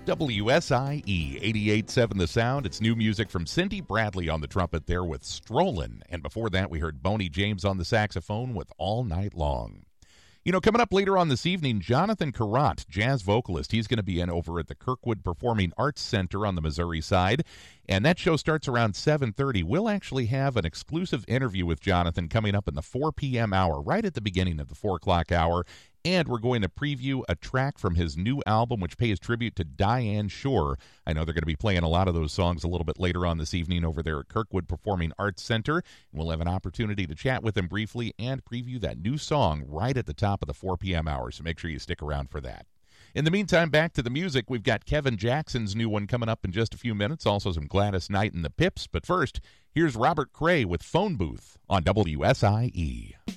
WSIE 88.7 The Sound. It's new music from Cindy Bradley on the trumpet there with Strollin'. And before that, we heard Boney James on the saxophone with All Night Long. You know, coming up later on this evening, Jonathan Carrant, jazz vocalist, he's going to be in over at the Kirkwood Performing Arts Center on the Missouri side, and that show starts around 7:30. We'll actually have an exclusive interview with Jonathan coming up in the 4 p.m. hour, right at the beginning of the 4 o'clock hour, and we're going to preview a track from his new album, which pays tribute to Diane Shore. I know they're going to be playing a lot of those songs a little bit later on this evening over there at Kirkwood Performing Arts Center. We'll have an opportunity to chat with him briefly and preview that new song right at the top of the 4 p.m. hour, so make sure you stick around for that. In the meantime, back to the music. We've got Kevin Jackson's new one coming up in just a few minutes, also some Gladys Knight and the Pips. But first, here's Robert Cray with Phone Booth on WSIE.